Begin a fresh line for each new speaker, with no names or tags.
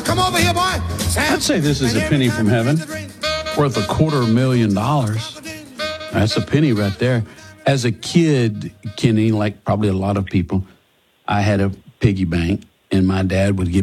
come over here, boy. Sam.
I'd say this is a penny from heaven, worth $250,000. That's a penny right there. As a kid, Kenny, like probably a lot of people, I had a piggy bank, and my dad would give